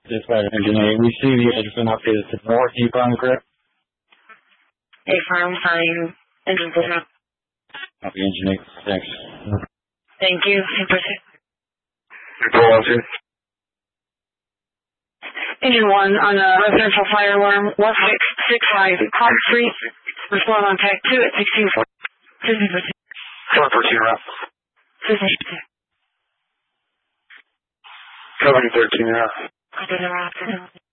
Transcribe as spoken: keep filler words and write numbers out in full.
Dispatch engineer, we see the edge been updated to north, you on correct? A firm sign, engine pushing. Copy, engineer, thanks. Thank you, proceed. Control one two. Engine one on a residential fire alarm, one six six five Hop Street. Respond on tag two at sixteen forty. Citizen proceed. seven fourteen route. Citizen proceed. seven thirteen route. I did a route.